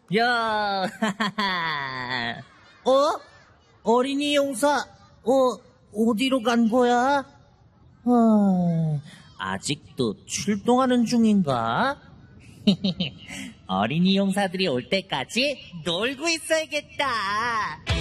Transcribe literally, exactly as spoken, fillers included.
야, 어? 어린이 용사, 어, 어디로 간 거야? 어, 아직도 출동하는 중인가? 어린이 용사들이 올 때까지 놀고 있어야겠다.